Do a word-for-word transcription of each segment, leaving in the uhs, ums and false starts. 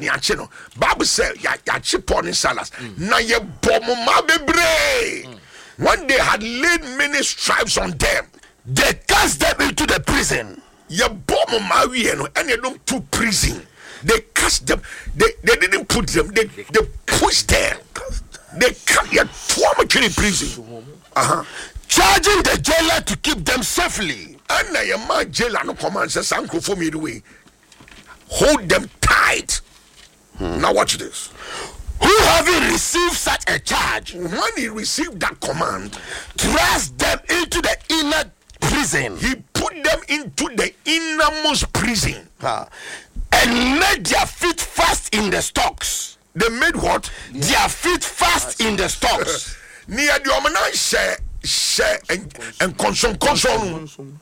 ni ache no Bible said ya ya chi Paul and Silas na ye bomo ma bebre when they had laid many stripes on them they cast them into the prison. Ye bomo ma wie no and they don't to prison. They cast them. They they didn't put them. They they pushed them. They cut your trauma in prison. Uh-huh. Charging the jailer to keep them safely. And I am my jailer no command says uncle for me the way. Hold them tight. Hmm. Now watch this. Who having received such a charge, when he received that command, thrust them into the inner prison. He put them into the innermost prison. Huh. And made their feet fast in the stocks. They made what? Their feet fast in the stocks. Near the omana share share and and consume consume.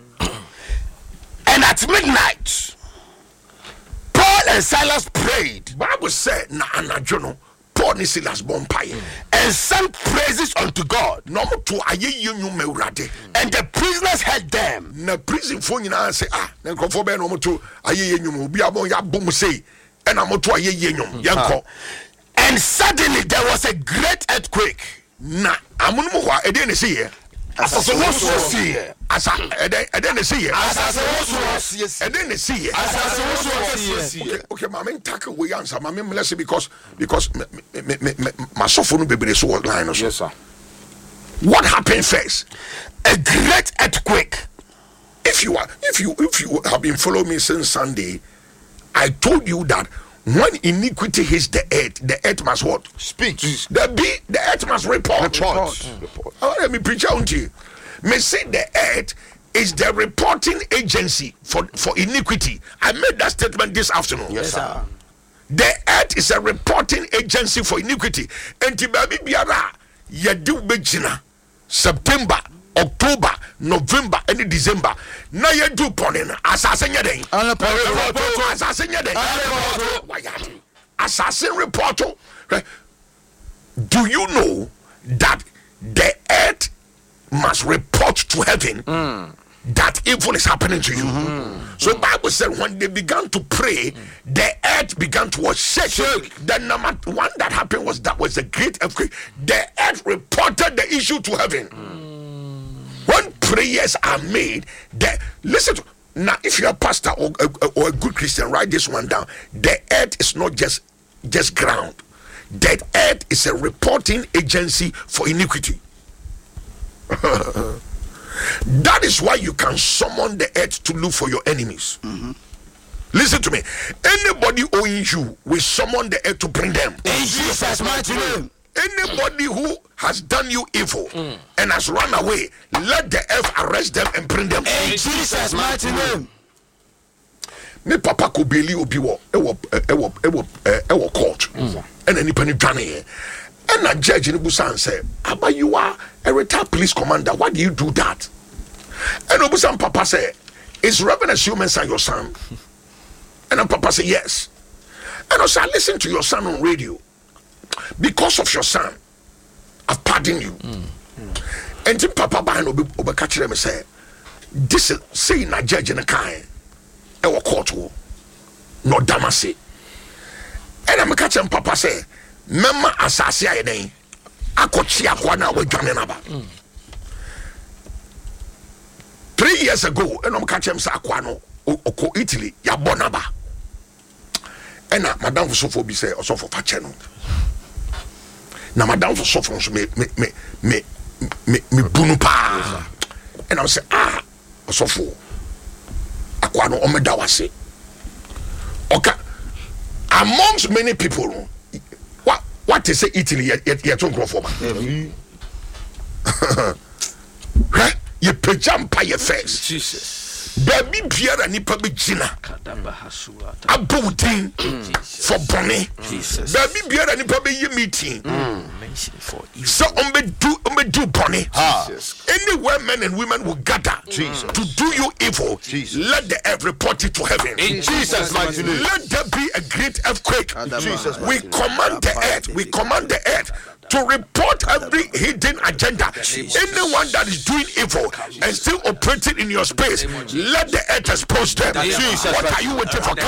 And at midnight, Paul and Silas prayed. Bible said na anajono Paul and Silas bompaye and sang praises unto God. No to aye yenu mewrade. And the prisoners heard them. Na prison phone nyina say ah na nkofo be no to aye yenu obi abon ya bom say and amoto aye yenu yanko. And suddenly there was a great earthquake. Na amunum ho a ede ne say ye asase wo so see ye asa ede ede ne say ye asase wo so see ede ne say ye asase wo so see okay okay ma me tackle we answer ma me bless because because me me me my sofo no bebre so line no so. Yes sir. What happened first? A great earthquake. If you are if you if you have been following me since Sunday, I told you that when iniquity hits the earth, the earth must what? Speak. The be the earth must report. Report. Mm. report. Oh, let me preach out to you. Me say the earth is the reporting agency for, for iniquity. I made that statement this afternoon. Yes, sir. The earth is a reporting agency for iniquity. And baby biara yadu bejina September, October, November, and December. Na ye do ponin assassin yaden. Assassin yaden. Assassin report. Do you know that the earth must report to heaven mm. that evil is happening to you? Mm-hmm. So the Bible said when they began to pray, mm. the earth began to shake. shake. The number one that happened was that was a great earthquake. The earth reported the issue to heaven. Mm. When prayers are made, the listen to now. If you're a pastor or, or, or a good Christian, write this one down. The earth is not just just ground. The earth is a reporting agency for iniquity. That is why you can summon the earth to look for your enemies. Mm-hmm. Listen to me. Anybody owing you will summon the earth to bring them. In Jesus' mighty name. Anybody who has done you evil mm. and has run away, let the earth arrest them and bring them. In Jesus' mighty name. Me papa ko beli obi wo ewo ewo ewo ewo court. And any penny dwane. And a judge in Busan said, Aba, you are a retired police commander. Why do you do that? And Obusan Papa said, is Reverend Shumensa your son? And then Papa said, yes. And I said, listen to your son on radio. Because of your son, I've pardoned you. Mm. Mm. And then Papa Bahan Obe catch them and say, this is saying a judge in a kind. Ewa court wo. No damasi. And I'm catching Papa say, Mema asasi aye den akochi akwa na we dwane na ba. Three years ago, and I'm catching him say akwa no oko Italy ya bona ba. And na madam for sofo bi say also for fache no. Na madam for sofo so me me me me me me bunu pa. And I say ah sofo akwa no o me da wase. Okay. Amongst many people, what what they say Italy yet yet don't grow for man. Right? You pejam pa your face. Jesus. Baby Pierre and Nipa Bigina. Abouting for Bonnie. Jesus. Baby Pierre and Nipa Be meeting. So on be do on be do Bonnie. Jesus. Anywhere men and women will gather Jesus. to do you evil. Jesus. Let the earth report it to heaven. In Jesus' mighty name. Let there be a great earthquake. Jesus. We command the earth. We command the earth to report every hidden agenda. Anyone that is doing evil and still operating in your space, let the earth expose them. Jesus. What are you waiting for?